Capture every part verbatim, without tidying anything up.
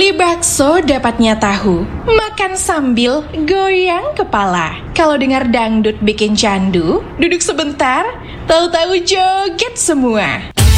Beli bakso dapatnya tahu, makan sambil goyang kepala. Kalau dengar dangdut bikin candu, duduk sebentar, tahu-tahu joget semua.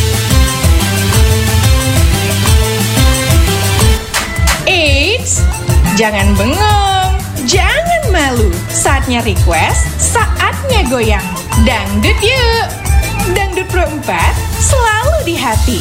Eits, jangan bengong, jangan malu. Saatnya request, saatnya goyang. Dangdut yuk. Dangdut Pro empat selalu di hati.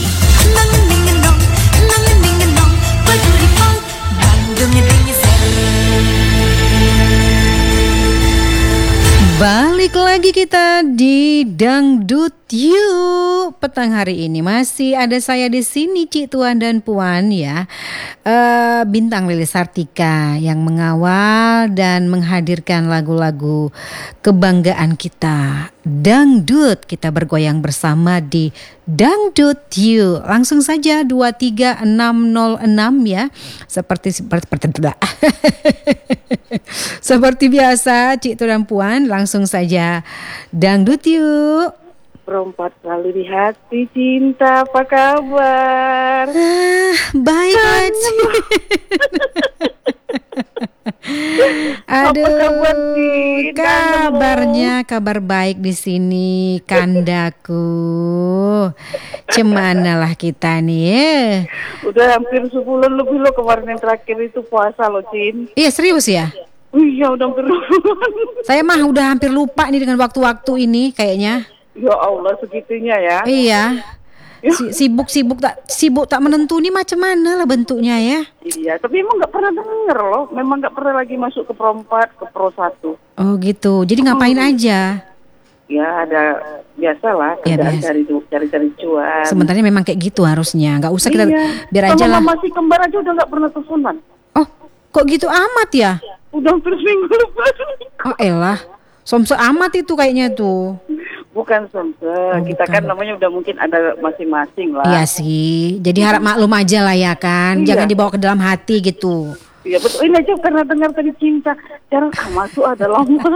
Balik lagi kita di Dangdut Yuk. Petang hari ini masih ada saya di sini, Cik Tuan dan Puan ya. Uh, Bintang Lilis Sartika yang mengawal dan menghadirkan lagu-lagu kebanggaan kita. Dangdut, kita bergoyang bersama di Dangdut Yuk. Langsung saja dua tiga enam nol enam ya. Seperti seperti seperti, seperti biasa Cik Tuan dan Puan, langsung saja Dangdut Yuk. Perempat selalu di hati cinta, apa kabar? Ah, baik Cik. Aduh, apa kabar, Cik? Kabarnya kabar baik di sini, kandaku. Cemana lah kita nih ya. Udah hampir sebulan lebih loh kemarin yang terakhir itu puasa loh, Cin. Iya, serius ya? Iya, udah hampir sebulan. Saya mah udah hampir lupa nih dengan waktu-waktu ini kayaknya. Ya Allah, segitunya ya. Iya. Si, sibuk-sibuk tak sibuk tak menentu nih macam mana lah bentuknya ya. Iya, tapi emang nggak pernah denger loh. Memang nggak pernah lagi masuk ke Pro empat, ke Pro satu. Oh gitu. Jadi ngapain hmm. aja? Ya ada biasalah, ya, ada biasa. cari cari-cari cuan. Sebenarnya memang kayak gitu harusnya. Nggak usah kita iya. biar aja lah. Sama masih kembar aja udah nggak pernah teleponan. Oh, kok gitu amat ya? Udah hampir seminggu lepas. Oh elah, somse amat itu kayaknya tuh. Bukan somse, oh, kita bukan. Kan namanya udah mungkin ada masing-masing lah. Iya sih, jadi harap maklum aja lah ya kan. Iya. Jangan dibawa ke dalam hati gitu. Iya betul, ini aja karena dengar tadi cinta. Jarang ah, masuk ada lama.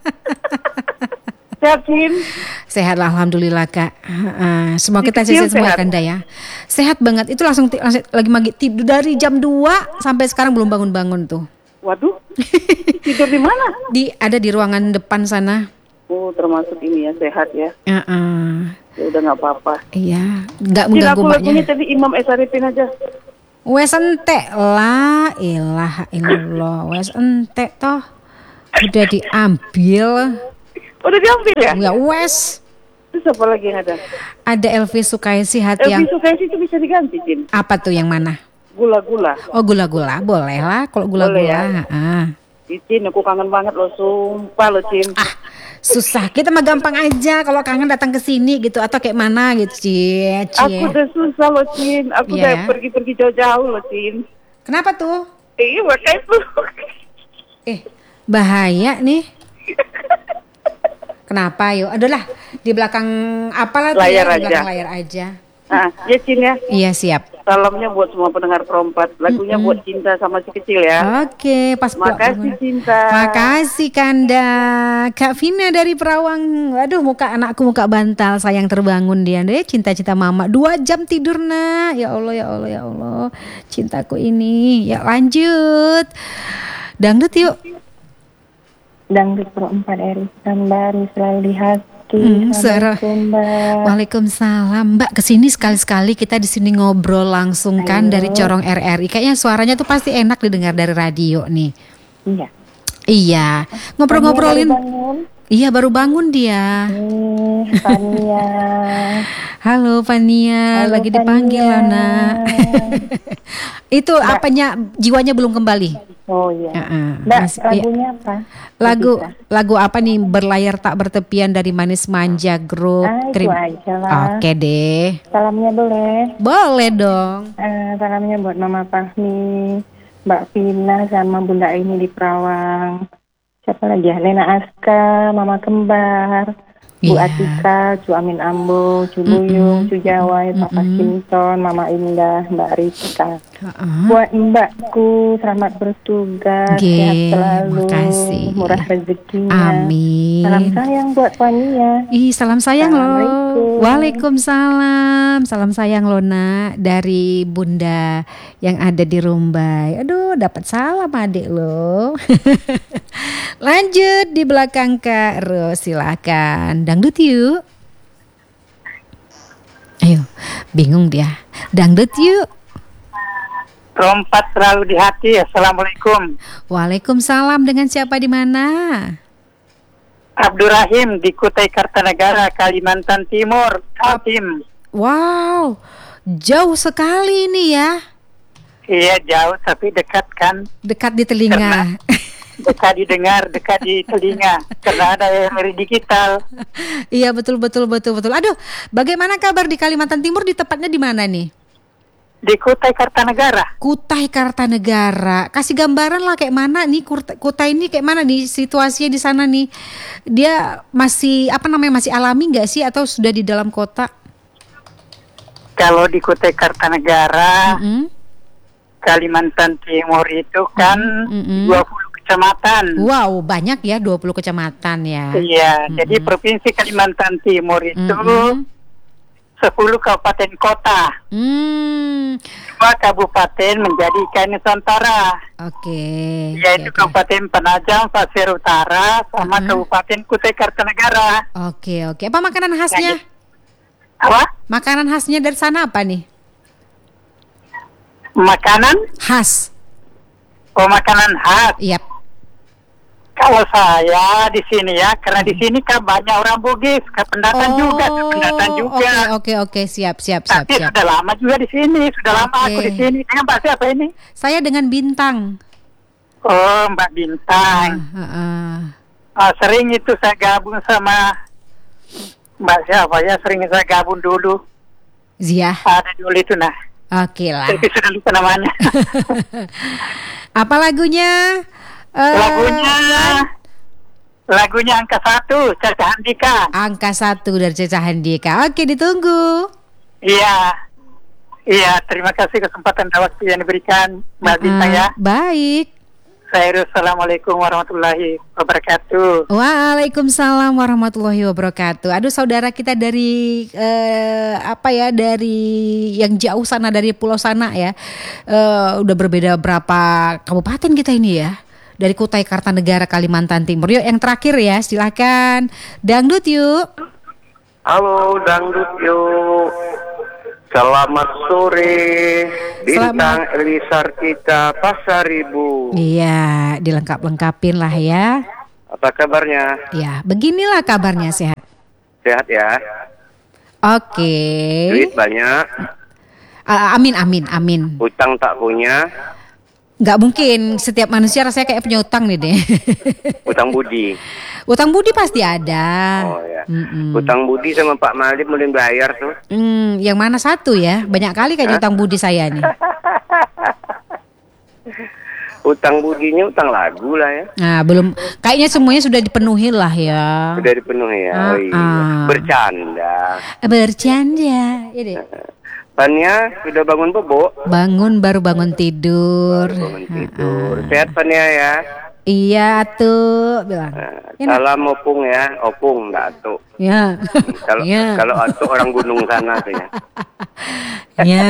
Sehat, Cin? Sehat lah, alhamdulillah Kak. Uh, semua kita sehat semua Kanda ya. Sehat banget, itu langsung, t- langsung lagi magi tidur dari jam dua sampai sekarang belum bangun-bangun tuh. Waduh, tidur di mana? Di ada di ruangan depan sana. Oh, termasuk ini ya, sehat ya. Uh-uh. Ya udah nggak apa-apa. Iya, nggak mengganggu mbaknya. Lagunya tadi Imam S. Arifin aja. Wes entek lah, ilah ilallah, wes entek toh. Udah diambil. Udah diambil ya? Ya wes. Terus apa lagi yang ada? Ada Elvi Sukaisi hati yang. Elvi Sukaisi itu bisa diganti, Cin. Apa tuh yang mana? Gula-gula. Oh gula-gula, boleh lah kalau gula-gula. Ya? Ah. Cin, aku kangen banget loh, sumpah loh, Cin. Ah, susah. Kita mah gampang aja kalau kangen datang ke sini gitu atau kayak mana gitu, Cin. Aku udah susah loh, Cin. Aku yeah. udah pergi-pergi jauh-jauh loh, Cin. Kenapa tuh? Iya, makanya tuh. Eh, bahaya nih. Kenapa yuk? Adalah di belakang apalah tuh layar ya, aja. Di belakang layar aja. Nah, ya Cin ya. Iya siap. Salamnya buat semua pendengar Pro empat. Lagunya mm-hmm. buat Cinta sama si kecil ya. Oke, pas makasih Cinta. Makasih Kanda. Kak Vina dari Perawang. Aduh, muka anakku muka bantal, sayang terbangun dia deh. Cinta-cinta mama. Dua jam tidur nak. Ya Allah, ya Allah, ya Allah. Cintaku ini. Ya lanjut. Dangdut yuk. Dangdut Pro empat R I Sambar selalu lihat. Hmm, Waalaikumsalam Mbak, kesini sekali-sekali kita di sini ngobrol langsung kan. Ayo. Dari Corong R R I. Kayaknya suaranya tuh pasti enak didengar dari radio nih. Iya. Iya. Ngobrol-ngobrolin. Iya baru bangun dia. Hmm, Fania. Halo Fania, Halo, lagi Fania. Dipanggil lah nak. Itu Mbak. Apanya jiwanya belum kembali? Oh iya. Uh-uh. Mbak, Mas, lagunya iya. apa? Lagu bisa. Lagu apa nih? Berlayar tak bertepian dari Manis Manja Grup. Ah, itu aja lah. Oke deh. Salamnya boleh? Boleh dong. Uh, salamnya buat Mama Fahmi, Mbak Vina sama Bunda ini di Perawang. Siapa lagi ya? Nena Aska, Mama Kembar. Bu Iya. Atika, Cu Amin Ambo, Cu Buyung, Cu Jawai, Papa Sinton, Mama Indah, Mbak Rika. Heeh. Buat mbakku, selamat bertugas, Oke, sehat selalu, makasih. murah rezekinya. Amin. Salam sayang buat Fania. Ih, salam sayang loh. Assalamualaikum. Waalaikumsalam. Salam sayang loh nak dari Bunda yang ada di Rumbai. Aduh, dapat salam adik loh. Lanjut di belakang Kak Ros, silakan. Dangdut yuk. Ayo, bingung dia. Dangdut yuk. Rompat selalu di hati. Assalamualaikum. Waalaikumsalam, dengan siapa di mana? Abdurrahim di Kutai Kartanegara, Kalimantan Timur, Kaltim. Wow, jauh sekali ini ya. Iya, jauh tapi dekat kan. Dekat di telinga. Dekat didengar, dekat di telinga. Karena ada yang dari digital. Iya, betul betul betul betul. Aduh, bagaimana kabar di Kalimantan Timur, di tepatnya di mana nih? Di Kutai Kartanegara. Kutai Kartanegara. Kasih gambaran lah kayak mana nih Kutai, Kutai ini kayak mana nih situasinya di sana nih. Dia masih apa namanya, masih alami nggak sih atau sudah di dalam kota? Kalau di Kutai Kartanegara, Mm-mm. Kalimantan Timur itu kan Mm-mm. dua puluh kecamatan. Wow, banyak ya, dua puluh kecamatan ya. Iya, Mm-mm. jadi Provinsi Kalimantan Timur itu Mm-mm. sepuluh kabupaten kota. Hmm. Dua kabupaten menjadi ikon Nusantara, Oke. yaitu oke, oke. Kabupaten Penajam Pasir Utara sama Uh-huh. Kabupaten Kutai Kartanegara. Oke, oke. Apa makanan khasnya? Apa? Makanan khasnya dari sana apa nih? Makanan? Khas. Oh, makanan khas. Yap. Kalau saya di sini ya, karena di sini kan banyak orang Bugis, ke pendatang juga, ke pendatang juga. Oh, Oke, oke, oke, siap, siap, siap, Tapi siap. sudah lama juga di sini, sudah lama Oke. aku di sini. Dengan Mbak siapa ini? Saya dengan Bintang. Oh, Mbak Bintang. Ah, ah, ah. Ah, sering itu saya gabung sama Mbak siapa ya, sering saya gabung dulu. Zia. Ada dulu itu nah. Oke lah. Tapi sudah lupa namanya. Apa lagunya? Eh, Lagunya Lagunya angka satu, Caca Handika. Angka satu dari Caca Handika. Oke, ditunggu. Iya. Iya, terima kasih kesempatan dan waktu yang diberikan Mbak Ah, Bintang ya. Baik. Saya Assalamualaikum warahmatullahi wabarakatuh. Waalaikumsalam warahmatullahi wabarakatuh. Aduh, saudara kita dari eh, apa ya, dari yang jauh sana, dari pulau sana ya. Eh, udah berbeda berapa kabupaten kita ini ya. Dari Kutai Kartanegara, Kalimantan Timur. Yuk yang terakhir ya, silakan. Dangdut yuk. Halo Dangdut yuk. Selamat sore Bintang Selamat- Elisar kita Pasaribu. Iya, dilengkap-lengkapin lah ya. Apa kabarnya? Ya, beginilah kabarnya, sehat. Sehat ya? Oke. Duit banyak, Ah, amin, amin, amin. utang tak punya, Nggak mungkin setiap manusia rasanya kayak punya utang nih deh. utang budi. Utang budi pasti ada. Oh ya. Mm-mm. Utang budi sama Pak Malib mulai bayar tuh. Hmm, yang mana satu ya? Banyak kali kayaknya utang budi saya nih. Utang budinya utang lagu lah ya. Nah, belum, kayaknya semuanya sudah dipenuhi lah ya. Sudah dipenuhi ya. Oh iya. Ah-ah. Bercanda. Bercanda. Ya deh. Pania sudah bangun bobo? Bangun baru bangun tidur. Bangun tidur. Sehat Pania ya. Iya tuh, bilang. Nah, Enak. salam opung ya, opung nggak atuk. Ya. Kalau Ya. kalau atuk orang gunung sana tuh ya. Ya.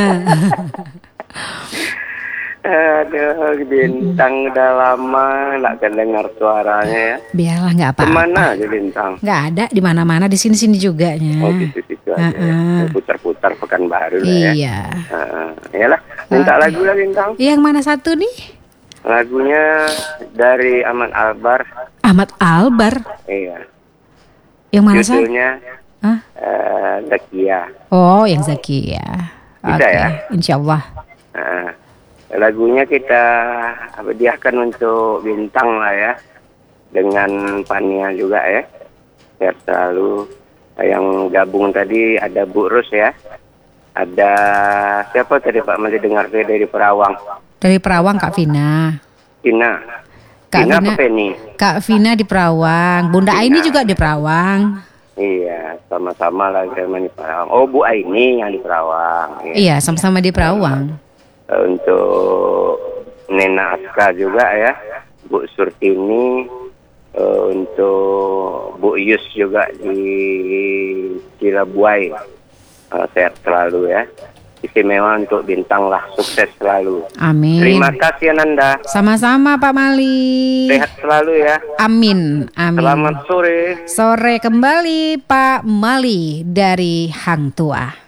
Aduh, Bintang udah lama nggak dengar suaranya ya. Biarlah, nggak apa-apa. Kemana aja Bintang? Nggak ada di mana-mana, di sini-sini juga nya. Oh gitu-gitu aja. Ah-ah. Ya. Putar-putar pekan baru lah ya. Iya. Uh, iyalah, minta lagu lah Bintang. Yang mana satu nih? Lagunya dari Ahmad Albar. Ahmad Albar. Iya. Yang mana satu? Judulnya Hah? eh, Zakia. Oh, yang Zakia. Bisa ya? Insya Allah. Nah, lagunya kita hadiahkan untuk Bintang lah ya, dengan Pania juga ya. Sehat selalu. Yang gabung tadi ada Bu Rus ya, ada siapa tadi Pak Mali dengar saya dari Perawang, Dari Perawang Kak Vina. Tina, Kak Tina Vina. apa Penny? Kak Vina di Perawang. Bunda Vina. Aini juga di Perawang. Iya, sama-sama lah sama di Perawang. Oh, Bu Aini yang di Perawang. Ya. Iya, sama-sama di Perawang. Uh, untuk Nena Aska juga ya, Bu Surtini, uh, untuk Bu Yus juga di Cilabuai. Uh, sehat selalu ya. Istimewa untuk Bintang lah, sukses selalu. Amin. Terima kasih Ananda. Sama-sama Pak Mali. Sehat selalu ya. Amin, amin. Selamat sore. Sore kembali Pak Mali dari Hang Tuah.